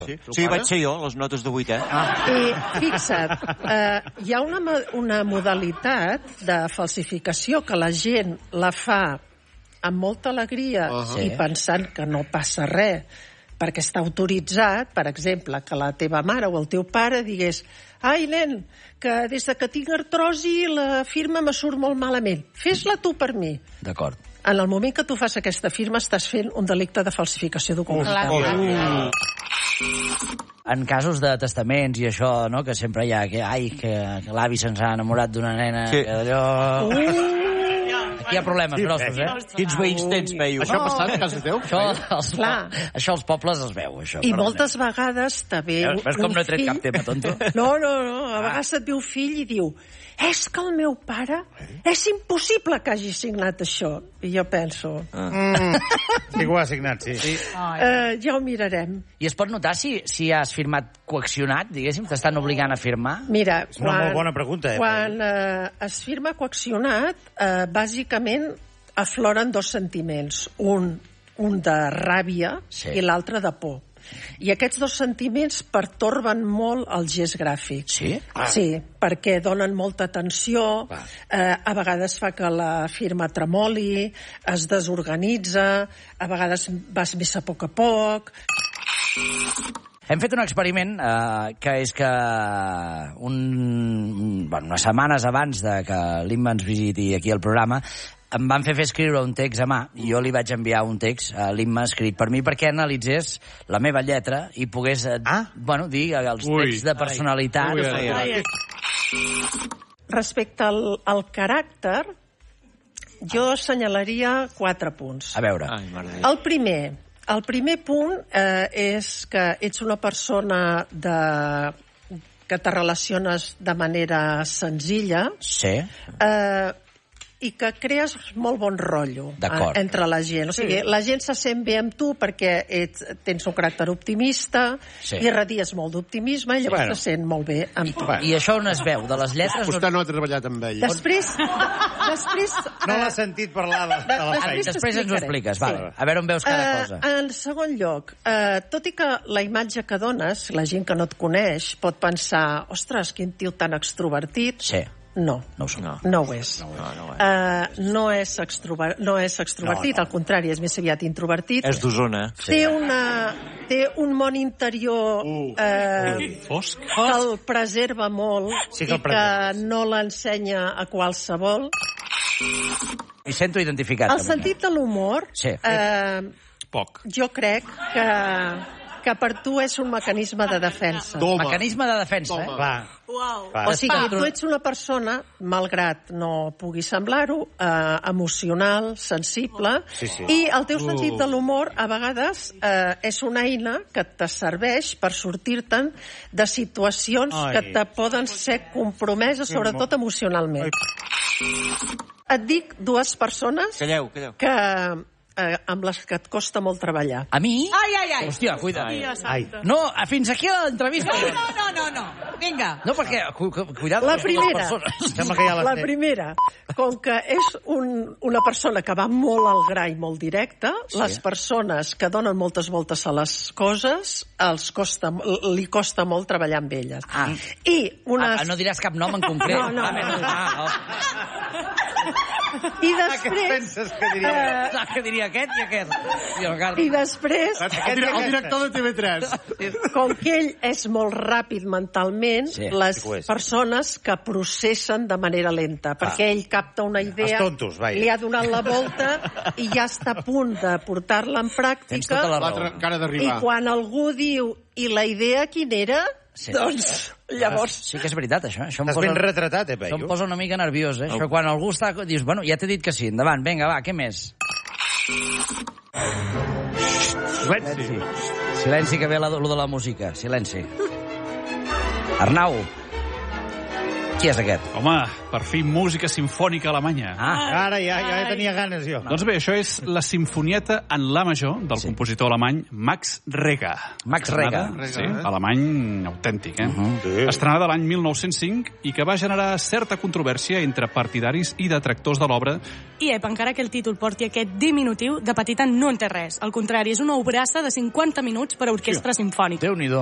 Sí, vaig ser jo, les notes de 8, I fixa't, hi ha una modalitat de falsificació que la gent la fa amb molta alegria i pensant que no passa res, perquè està autoritzat, per exemple, que la teva mare o el teu pare digués «Ai, nen, que des que tinc artrosi la firma me surt molt malament. Fes-la tu per mi». D'acord. En el moment que tu fas aquesta firma estàs fent un delicte de falsificació documental. En casos de testaments i això, no?, que sempre hi ha que l'avi se'ns ha enamorat d'una nena, que allò... Hi ha problemes grossos, Quins veïns tens, veio? Això ha passat a casa teu? Això als pobles es veu, això. I moltes vegades també Ves com no he tret cap tema, tonto? No. A vegades et diu fill i diu és que el meu pare és impossible que hagi signat això. I jo penso... Sí que ho ha signat, sí. Ja ho mirarem. I es pot notar si has firmat coaccionat, diguéssim? T'estan obligant a firmar? Mira, És una molt bona pregunta, quan es firma coaccionat, bàsicament afloren dos sentiments. Un de ràbia i l'altre de por. I aquests dos sentiments pertorben molt el gest gràfic. Sí? Sí, perquè donen molta tensió, a vegades fa que la firma tremoli, es desorganitza, a vegades vas més a poc. Hem fet un experiment que és que unes setmanes abans de que l'Imma ens visiti aquí al programa em van fer escriure un text a mà i jo li vaig enviar un text a l'Imma escrit per mi perquè analitzés la meva lletra i pogués dir els texts de personalitat. Respecte al caràcter, jo assenyalaria 4 punts. A veure. El primer punt és que ets una persona que te relaciones de manera senzilla. Sí. I que crees molt bon rotllo entre la gent. O sigui, la gent se sent bé amb tu perquè tens un caràcter optimista, irradies molt d'optimisme i llavors se sent molt bé amb tu. I això on es veu? De les lletres? Vostè no ha treballat amb ell. Després... No l'ha sentit parlar de la feina. Després ens ho expliques. A veure on veus cada cosa. En segon lloc, tot i que la imatge que dones, la gent que no et coneix, pot pensar, ostres, quin tio tan extrovertit. Sí. No ho és. No és extrovertit, al contrari, és més aviat introvertit. És d'Osona. Té un món interior que el preserva molt i que no l'ensenya a qualsevol. I sento identificat. El sentit de l'humor, jo crec que per tu és un mecanisme de defensa. Mecanisme de defensa, O sigui, tu ets una persona, malgrat no pugui semblar-ho, emocional, sensible, i el teu sentit de l'humor, a vegades, és una eina que te serveix per sortir-te'n de situacions que te poden ser compromeses, sobretot emocionalment. Et dic 2 persones que amb les que et costa molt treballar. A mi? Ai. Hòstia, cuida. No, fins aquí l'entrevista. No. Vinga. No, perquè, cuidado La amb les persones. La primera, com que és una persona que va molt al gra i molt directa, les persones que donen moltes voltes a les coses li costa molt treballar amb elles. No diràs cap nom en concret. No. I després... Que diria aquest i aquest. I després... El director de TV3. Com que ell és molt ràpid mentalment, les persones que processen de manera lenta, perquè ell capta una idea, li ha donat la volta i ja està a punt de portar-la en pràctica. L'altra cara d'arribar. I quan algú diu, i la idea quina era? Doncs llavors... Sí que és veritat, això. Estàs ben retratat, Peyu. Això em posa una mica nerviós, Això quan algú està... Dius, bueno, ja t'he dit que sí, endavant, vinga, va, què més? Silenci, que ve lo de la música. Silenci. Arnau. Qui és aquest? Home, per fi música simfònica alemanya. Ara ja tenia ganes, jo. Doncs bé, això és la Simfonieta en la major del compositor alemany Max Reger. Max Reger. Sí, alemany autèntic, Estrenada l'any 1905 i que va generar certa controvèrsia entre partidaris i detractors de l'obra. I encara que el títol porti aquest diminutiu, de petita no en té res. Al contrari, és una obrassa de 50 minuts per a orquestra simfònica. Déu-n'hi-do.